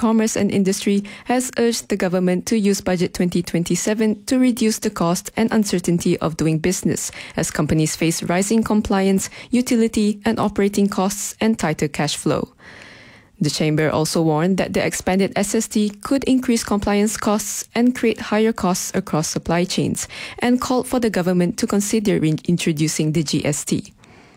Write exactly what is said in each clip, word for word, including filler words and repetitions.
Commerce and Industry has urged the government to use Budget twenty twenty-seven to reduce the cost and uncertainty of doing business as companies face rising compliance, utility and operating costs and tighter cash flow. The Chamber also warned that the expanded S S T could increase compliance costs and create higher costs across supply chains, and called for the government to consider reintroducing the G S T.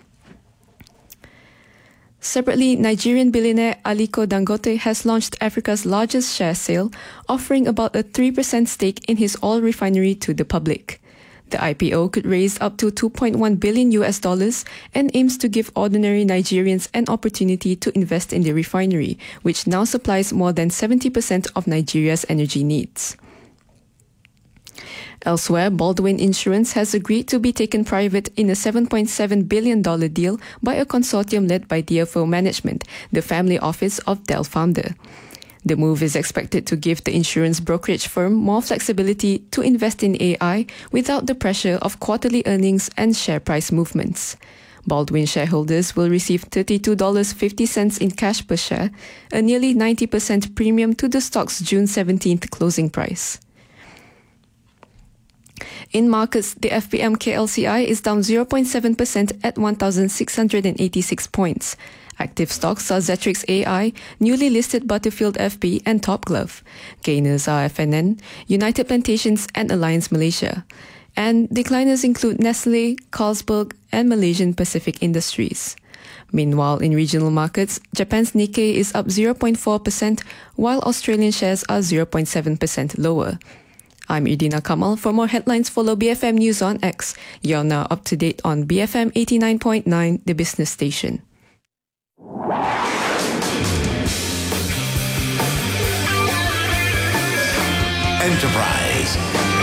Separately, Nigerian billionaire Aliko Dangote has launched Africa's largest share sale, offering about a three percent stake in his oil refinery to the public. The I P O could raise up to two point one billion U S dollars and aims to give ordinary Nigerians an opportunity to invest in the refinery, which now supplies more than seventy percent of Nigeria's energy needs. Elsewhere, Baldwin Insurance has agreed to be taken private in a seven point seven billion dollars deal by a consortium led by D F O Management, the family office of Dell founder. The move is expected to give the insurance brokerage firm more flexibility to invest in A I without the pressure of quarterly earnings and share price movements. Baldwin shareholders will receive thirty-two dollars and fifty cents in cash per share, a nearly ninety percent premium to the stock's June seventeenth closing price. In markets, the F B M K L C I is down zero point seven percent at one thousand six hundred eighty-six points. Active stocks are Zetrix A I, newly listed Butterfield F B and Topglove. Gainers are F N N, United Plantations and Alliance Malaysia. And decliners include Nestle, Carlsberg and Malaysian Pacific Industries. Meanwhile, in regional markets, Japan's Nikkei is up zero point four percent, while Australian shares are zero point seven percent lower. I'm Idina Kamal. For more headlines, follow B F M News on X. You're now up to date on B F M eighty-nine point nine, the business station. Enterprise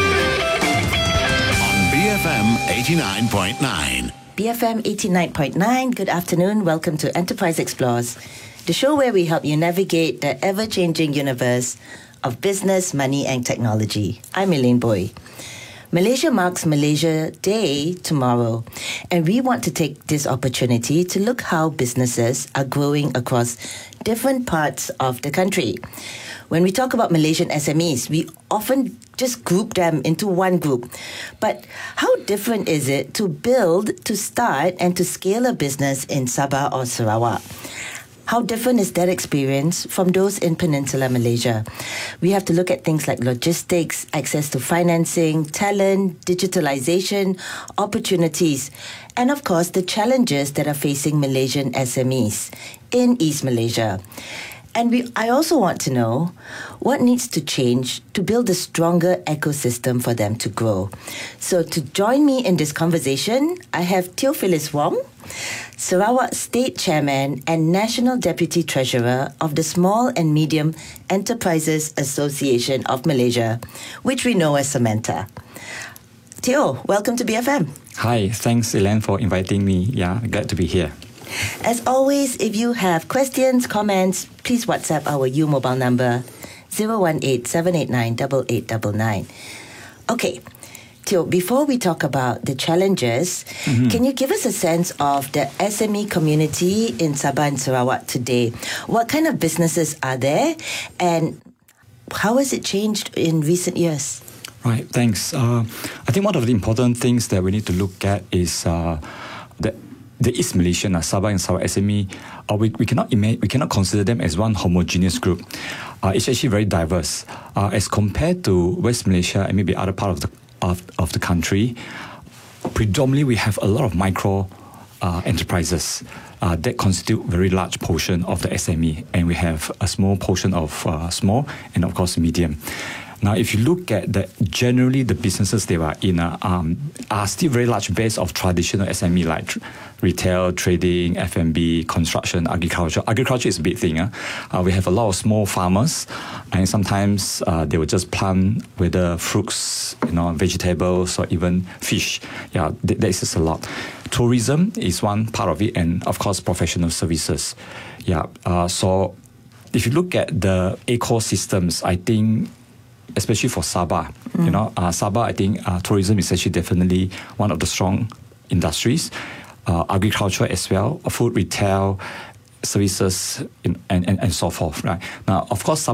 on B F M eighty-nine point nine. B F M eighty-nine point nine, good afternoon. Welcome to Enterprise Explores, the show where we help you navigate the ever-changing universe of business, money and technology. I'm Elaine Boy. Malaysia marks Malaysia Day tomorrow, and we want to take this opportunity to look how businesses are growing across different parts of the country. When we talk about Malaysian S M Es, we often just group them into one group. But how different is it to build, to start, and to scale a business in Sabah or Sarawak? How different is that experience from those in Peninsular Malaysia? We have to look at things like logistics, access to financing, talent, digitalization, opportunities, and of course the challenges that are facing Malaysian S M Es in East Malaysia. And we, I also want to know what needs to change to build a stronger ecosystem for them to grow. So to join me in this conversation, I have Theophilus Wong, Sarawak State Chairman and National Deputy Treasurer of the Small and Medium Enterprises Association of Malaysia, which we know as Samenta. Theo, welcome to B F M. Hi, thanks Elaine for inviting me. Yeah, glad to be here. As always, if you have questions, comments, please WhatsApp our U mobile number zero one eight, seven eight nine, eight eight nine nine. Okay, Theo, before we talk about the challenges, mm-hmm. can you give us a sense of the S M E community in Sabah and Sarawak today? What kind of businesses are there, and how has it changed in recent years? Right, thanks. Uh, I think one of the important things that we need to look at is uh, the the East Malaysian, uh, Sabah and Sarawak S M E. Uh, we, we cannot ima- we cannot consider them as one homogeneous group. Uh, it's actually very diverse uh, as compared to West Malaysia and maybe other part of the of, of the country. Predominantly, we have a lot of micro uh, enterprises uh, that constitute a very large portion of the S M E, and we have a small portion of uh, small and of course medium. Now, if you look at the generally the businesses they are in uh, um, are still very large base of traditional S M E like tr- retail, trading, F and B, construction, agriculture. Agriculture is a big thing. Uh. Uh, we have a lot of small farmers, and sometimes uh, they will just plant whether fruits, you know, vegetables or even fish. Yeah, th- there is just a lot. Tourism is one part of it, and of course professional services. Yeah. Uh, so if you look at the ecosystems, I think, especially for Sabah, mm. you know, uh, Sabah, I think uh, tourism is actually definitely one of the strong industries. Uh, agriculture as well, food, retail, services, in, and, and and so forth. Right now, of course, Sabah